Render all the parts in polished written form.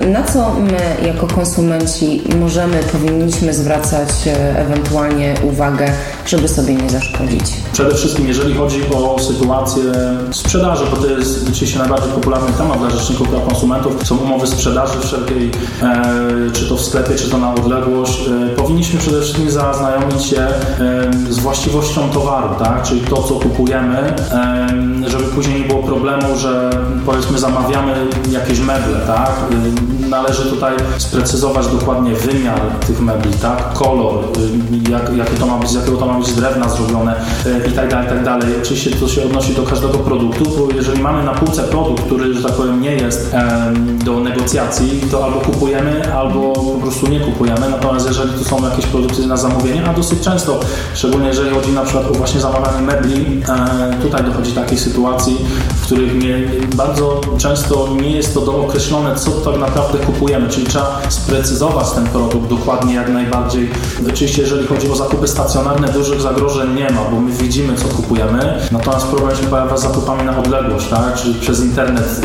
Na co my jako konsumenci powinniśmy zwracać ewentualnie uwagę, żeby sobie nie zaszkodzić? Przede wszystkim, jeżeli chodzi o sytuację sprzedaży, bo to jest oczywiście najbardziej popularny temat dla rzeczników praw konsumentów, są umowy sprzedaży wszelkiej, czy to w sklepie, czy to na odległość, powinniśmy przede wszystkim zaznajomić się z właściwością towaru, tak? Czyli to, co kupujemy, żeby później nie było problemu, że powiedzmy zamawiamy jakieś meble, tak? Należy tutaj sprecyzować dokładnie wymiar tych mebli, tak? Kolor, jakie to ma być, z jakiego to ma być drewna zrobione i tak dalej. Oczywiście to się odnosi do każdego produktu, bo jeżeli mamy na półce produkt, który, że tak powiem, nie jest do negocjacji, to albo kupujemy, albo po prostu nie kupujemy. Natomiast jeżeli to są jakieś produkty na zamówienie, a dosyć często, szczególnie jeżeli chodzi na przykład o właśnie zamawianie mebli, tutaj dochodzi do takiej sytuacji, w których bardzo często nie jest to dookreślone, co tak naprawdę kupujemy, czyli trzeba sprecyzować ten produkt dokładnie jak najbardziej. Oczywiście jeżeli chodzi o zakupy stacjonarne, dużych zagrożeń nie ma, bo my widzimy, co kupujemy, natomiast problem się pojawia z zakupami na odległość, tak? Czyli przez internet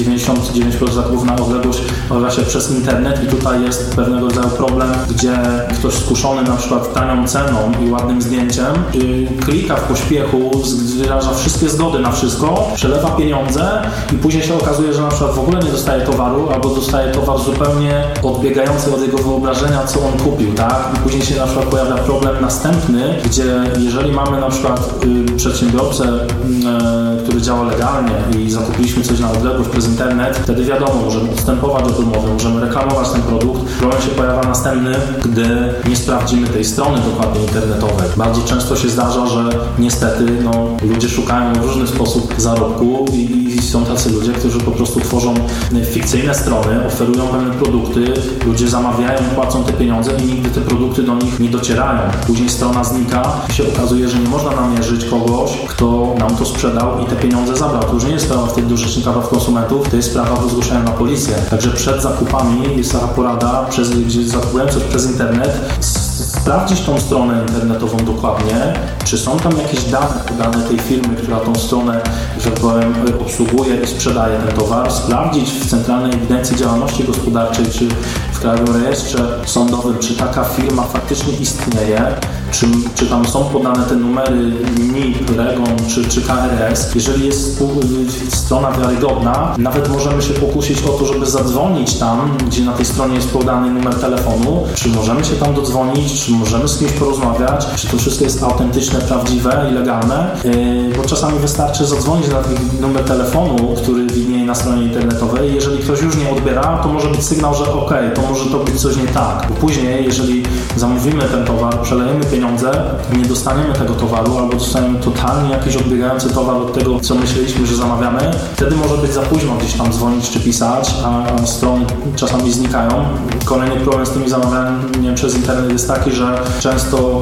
99% zakupów na odległość pojawia się przez internet i tutaj jest pewnego rodzaju problem, gdzie ktoś skuszony na przykład tanią ceną i ładnym zdjęciem klika w pośpiechu, wyraża wszystkie zgody na wszystko, przelewa pieniądze i później się okazuje, że na przykład w ogóle nie dostaje towaru albo dostaje towar zupełnie odbiegający od jego wyobrażenia, co on kupił, tak? I później się na przykład pojawia problem następny, gdzie jeżeli mamy na przykład przedsiębiorcę, który działa legalnie i zakupiliśmy coś na odległość przez internet, wtedy wiadomo, możemy odstępować od umowy, możemy reklamować ten produkt. Problem się pojawia następny, gdy nie sprawdzimy tej strony dokładnie internetowej. Bardzo często się zdarza, że niestety ludzie szukają w różny sposób zarobku i są tacy ludzie, którzy po prostu tworzą fikcyjne strony, oferują pewne produkty, ludzie zamawiają, płacą te pieniądze i nigdy te produkty do nich nie docierają. Później strona znika i się okazuje, że nie można namierzyć kogoś, kto nam to sprzedał i te pieniądze zabrał. To już nie jest sprawa wtedy do Rzecznika Praw Konsumentów, to jest sprawa do zgłoszenia na policję. Także przed zakupami jest taka porada, gdzie zakupujemy coś przez internet, sprawdzić tą stronę internetową dokładnie, czy są tam jakieś dane tej firmy, która tą stronę, że powiem, obsługuje i sprzedaje ten towar, sprawdzić w Centralnej Ewidencji Działalności Gospodarczej, czy w Krajowym Rejestrze Sądowym, czy taka firma faktycznie istnieje, czy tam są podane te numery NIP, REGON czy KRS. Jeżeli jest strona wiarygodna, nawet możemy się pokusić o to, żeby zadzwonić tam, gdzie na tej stronie jest podany numer telefonu, czy możemy się tam dodzwonić, czy możemy z kimś porozmawiać, czy to wszystko jest autentyczne, prawdziwe i legalne, bo czasami wystarczy zadzwonić na taki numer telefonu, który widnieje na stronie internetowej. Jeżeli ktoś już nie odbiera, to może być sygnał, że okej, to może to być coś nie tak. Bo później, jeżeli zamówimy ten towar, przelejemy pieniądze, nie dostaniemy tego towaru albo dostaniemy totalnie jakiś odbiegający towar od tego, co myśleliśmy, że zamawiamy, wtedy może być za późno gdzieś tam dzwonić czy pisać, a strony czasami znikają. Kolejny problem z tymi zamawianiem przez internet jest taki, że często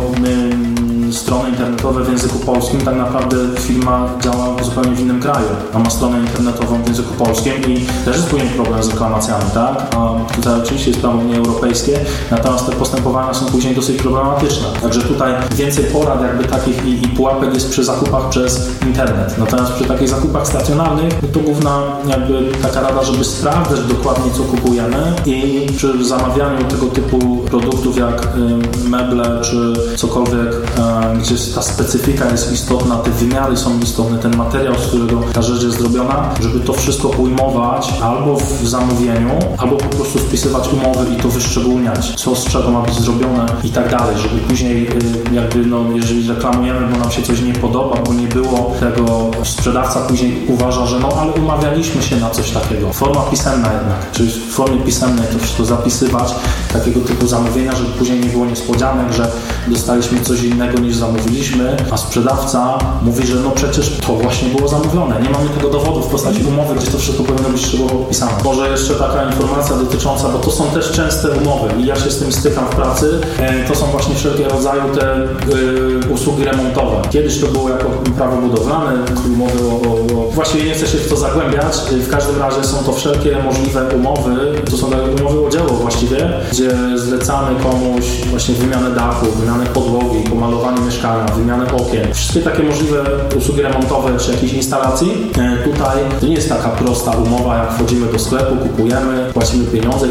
strony internetowe w języku polskim, tak naprawdę firma działa zupełnie w innym kraju, a ma stronę internetową w języku polskim i też jest później problem z reklamacjami, tak? A tutaj oczywiście jest prawo Unii Europejskiej, natomiast te postępowania są później dosyć problematyczne. Także tutaj więcej porad jakby takich i pułapek jest przy zakupach przez internet. Natomiast przy takich zakupach stacjonarnych to główna jakby taka rada, żeby sprawdzać dokładnie, co kupujemy i przy zamawianiu tego typu produktów jak meble czy cokolwiek, gdzie ta specyfika jest istotna, te wymiary są istotne, ten materiał, z którego ta rzecz jest zrobiona, żeby to wszystko ujmować albo w zamówieniu, albo po prostu spisywać umowy i to wyszczególniać, co z czego ma być zrobione i tak dalej, żeby później jakby jeżeli reklamujemy, bo nam się coś nie podoba, bo nie było tego, sprzedawca później uważa, że ale umawialiśmy się na coś takiego. Forma pisemna jednak, czyli w formie pisemnej to wszystko zapisywać, takiego typu zamówienia, żeby później nie było niespodzianek, że dostaliśmy coś innego niż zamówiliśmy, a sprzedawca mówi, że przecież to właśnie było zamówione. Nie mamy tego dowodu w postaci umowy, gdzie to wszystko powinno być szczegółowo opisane. Może jeszcze taka informacja dotycząca, bo to są też częste umowy i ja się z tym stykam w pracy, to są właśnie wszelkie rodzaje te usługi remontowe. Kiedyś to było jako prawo budowlane, umowy właściwie nie chcę się w to zagłębiać, w każdym razie są to wszelkie możliwe umowy, to są umowy o dzieło właściwie, gdzie zlecamy komuś właśnie wymianę dachu, wymianę podłogi, pomalowanie mieszkania, wymianę okien. Wszystkie takie możliwe usługi remontowe czy jakiejś instalacji. Tutaj to nie jest taka prosta umowa, jak wchodzimy do sklepu, kupujemy, płacimy pieniądze